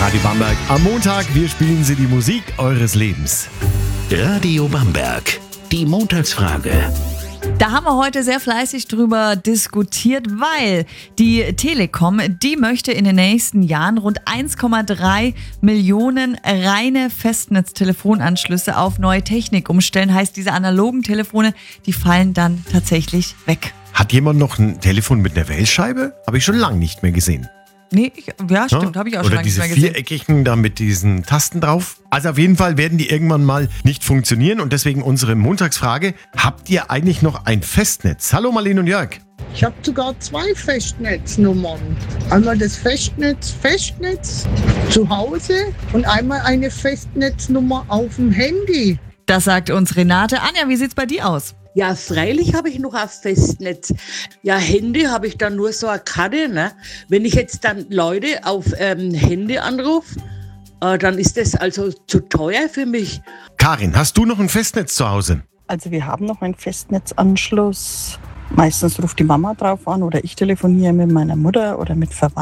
Radio Bamberg. Am Montag, wir spielen Sie die Musik eures Lebens. Radio Bamberg, die Montagsfrage. Da haben wir heute sehr fleißig drüber diskutiert, weil die Telekom, die möchte in den nächsten Jahren rund 1,3 Millionen reine Festnetztelefonanschlüsse auf neue Technik umstellen. Heißt, diese analogen Telefone, die fallen dann tatsächlich weg. Hat jemand noch ein Telefon mit einer Wählscheibe? Habe ich schon lange nicht mehr gesehen. Nee, ja, stimmt, habe ich auch schon Oder lange nicht diese mehr gesehen. viereckigen da mit diesen Tasten drauf. Also auf jeden Fall werden die irgendwann mal nicht funktionieren und deswegen unsere Montagsfrage. Habt ihr eigentlich noch ein Festnetz? Hallo Marlene und Jörg. Ich habe sogar 2 Festnetznummern. Einmal das Festnetz zu Hause und einmal eine Festnetznummer auf dem Handy. Das sagt uns Renate. Anja, wie sieht's bei dir aus? Ja, freilich habe ich noch ein Festnetz. Ja, Handy habe ich dann nur so eine Karte. Ne? Wenn ich jetzt dann Leute auf Handy anrufe, dann ist das also zu teuer für mich. Karin, hast du noch ein Festnetz zu Hause? Also wir haben noch einen Festnetzanschluss. Meistens ruft die Mama drauf an oder ich telefoniere mit meiner Mutter oder mit Verwandten.